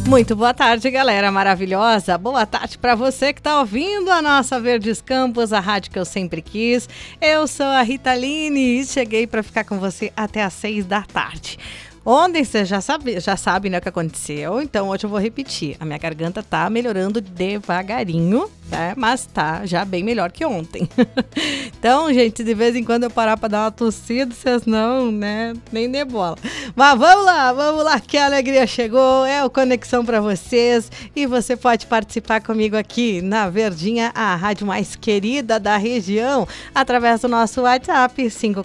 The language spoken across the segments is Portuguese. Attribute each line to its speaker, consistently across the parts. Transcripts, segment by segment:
Speaker 1: Muito boa tarde, galera maravilhosa. Boa tarde para você que está ouvindo a nossa Verdes Campos, a rádio que eu sempre quis. Eu sou a Rita Line e cheguei para ficar com você até às 6 da tarde. Ontem você já sabe, né, o que aconteceu, então hoje eu vou repetir. A minha garganta tá melhorando devagarinho, tá? Mas tá já bem melhor que ontem. Então, gente, de vez em quando eu parar pra dar uma tossida, vocês não, né, nem dê bola. Mas vamos lá, que a alegria chegou, é o Conexão pra vocês e você pode participar comigo aqui na Verdinha, a rádio mais querida da região, através do nosso WhatsApp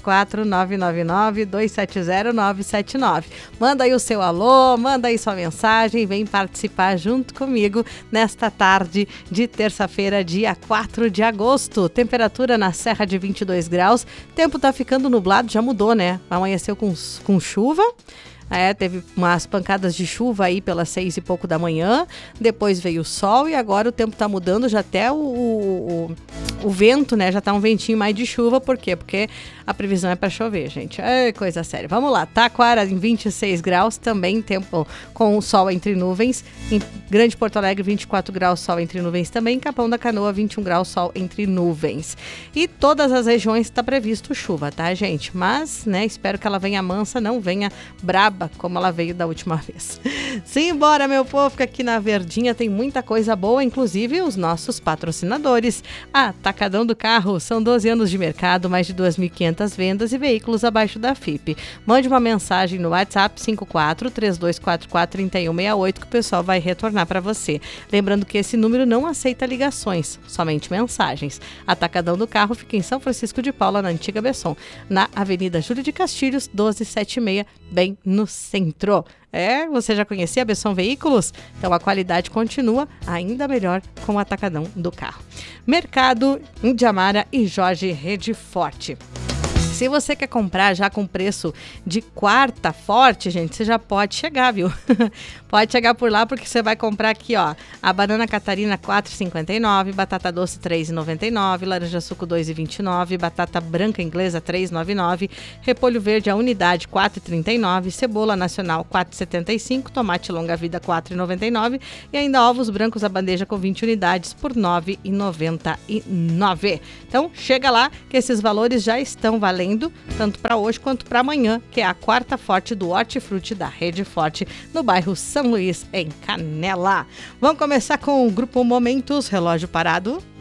Speaker 1: 54999-270-979. Manda aí o seu alô, manda aí sua mensagem, vem participar junto comigo nesta tarde de terça-feira, dia 4 de agosto. Temperatura na Serra de 22 graus. Tempo tá ficando nublado, já mudou, né? Amanheceu com chuva. Teve umas pancadas de chuva aí pelas 6 e pouco da manhã, depois veio o sol e agora o tempo tá mudando, já até o vento, né, já tá um ventinho mais de chuva, por quê? Porque a previsão é para chover, gente, é coisa séria. Vamos lá, Taquara em 26 graus, também tempo com o sol entre nuvens, em Grande Porto Alegre 24 graus, sol entre nuvens também, Capão da Canoa 21 graus, sol entre nuvens. E todas as regiões está previsto chuva, tá, gente? Mas, né, espero que ela venha mansa, não venha braba, como ela veio da última vez. Simbora, meu povo, que aqui na Verdinha tem muita coisa boa, inclusive os nossos patrocinadores. Atacadão do Carro, são 12 anos de mercado, mais de 2.500 vendas e veículos abaixo da FIP. Mande uma mensagem no WhatsApp 54-3244-3168 que o pessoal vai retornar para você. Lembrando que esse número não aceita ligações, somente mensagens. Atacadão do Carro fica em São Francisco de Paula, na Antiga Besson, na Avenida Júlio de Castilhos, 1276, bem no centro. Você já conhecia a Besson Veículos? Então a qualidade continua ainda melhor com o Atacadão do Carro. Mercado Indiamara e Jorge Rede Forte. Se você quer comprar já com preço de quarta forte, gente, você já pode chegar, viu? Pode chegar por lá porque você vai comprar aqui, ó, a banana Catarina 4,59, batata doce 3,99, laranja suco 2,29, batata branca inglesa 3,99, repolho verde a unidade 4,39, cebola nacional 4,75, tomate longa vida 4,99 e ainda ovos brancos a bandeja com 20 unidades por 9,99. Então, chega lá que esses valores já estão valendo tanto para hoje quanto para amanhã, que é a quarta forte do Hortifruti da Rede Forte, no bairro São Luís, em Canela. Vamos começar com o Grupo Momentos, relógio parado.